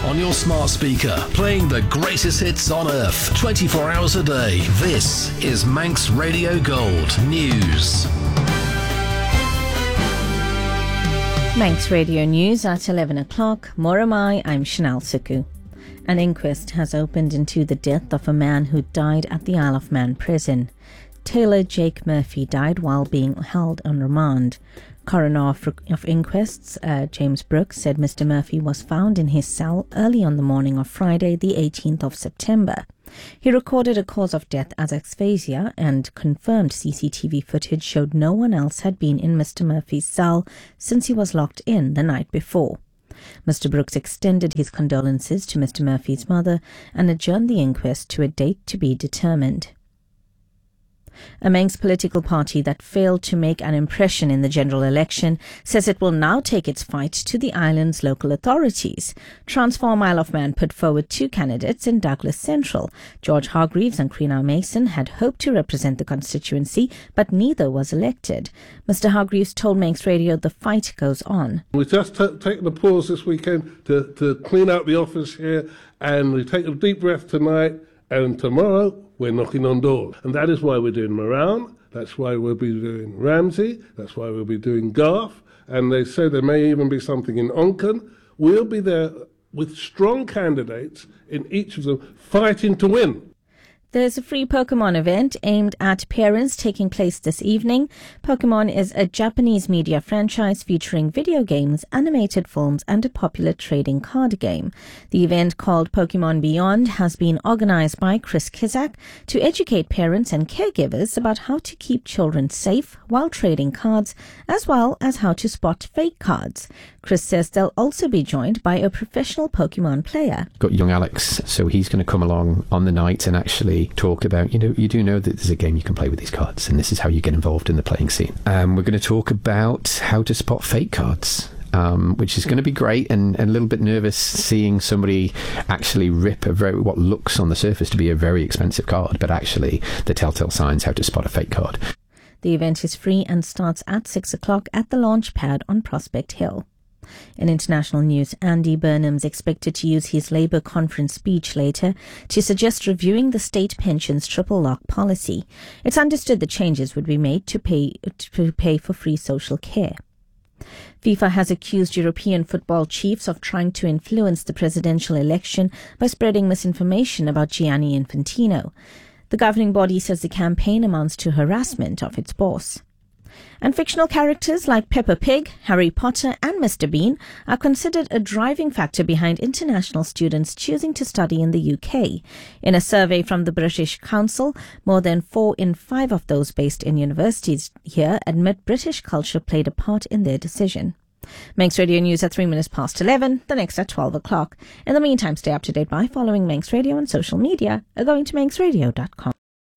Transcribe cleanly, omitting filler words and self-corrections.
on your smart speaker, playing the greatest hits on earth, 24 hours a day. This is Manx Radio Gold News. Manx Radio News at 11 o'clock. Moramai, I'm Chanel Suku. An inquest has opened into the death of a man who died at the Isle of Man prison. Taylor Jake Murphy died while being held on remand. Coroner of Inquests, James Brooks, said Mr. Murphy was found in his cell early on the morning of Friday, the 18th of September. He recorded a cause of death as asphyxia, and confirmed CCTV footage showed no one else had been in Mr. Murphy's cell since he was locked in the night before. Mr. Brooks extended his condolences to Mr. Murphy's mother and adjourned the inquest to a date to be determined. A Manx political party that failed to make an impression in the general election says it will now take its fight to the island's local authorities. Transform Isle of Man put forward two candidates in Douglas Central. George Hargreaves and Creena Mason had hoped to represent the constituency, but neither was elected. Mr. Hargreaves told Manx Radio the fight goes on. We've just taken a pause this weekend to clean out the office here, and we take a deep breath tonight, and tomorrow we're knocking on doors. And that is why we're doing Moran, that's why we'll be doing Ramsey, that's why we'll be doing Garth, and they say there may even be something in Onken. We'll be there with strong candidates in each of them fighting to win. There's a free Pokemon event aimed at parents taking place this evening. Pokemon is a Japanese media franchise featuring video games, animated films and a popular trading card game. The event, called Pokemon Beyond, has been organized by Chris Kizak to educate parents and caregivers about how to keep children safe while trading cards, as well as how to spot fake cards. Chris says they'll also be joined by a professional Pokemon player. Got young Alex, so he's going to come along on the night and actually talk about, you do know that there's a game you can play with these cards, and this is how you get involved in the playing scene. We're going to talk about how to spot fake cards, which is going to be great, and a little bit nervous seeing somebody actually rip what looks on the surface to be a very expensive card, but actually the telltale signs how to spot a fake card. The event is free and starts at 6 o'clock at the launch pad on Prospect Hill. In international news, Andy Burnham's expected to use his Labour conference speech later to suggest reviewing the state pensions triple lock policy. It's understood the changes would be made to pay for free social care. FIFA has accused European football chiefs of trying to influence the presidential election by spreading misinformation about Gianni Infantino. The governing body says the campaign amounts to harassment of its boss. And fictional characters like Peppa Pig, Harry Potter and Mr. Bean are considered a driving factor behind international students choosing to study in the UK. In a survey from the British Council, more than 4 in 5 of those based in universities here admit British culture played a part in their decision. Manx Radio News at 11:03, the next at 12 o'clock. In the meantime, stay up to date by following Manx Radio on social media or going to manxradio.com.